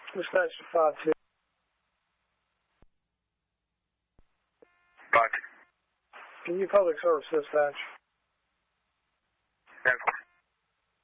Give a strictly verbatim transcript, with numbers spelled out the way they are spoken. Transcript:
Dispatch to five two. five two. Can you public service dispatch? ten four.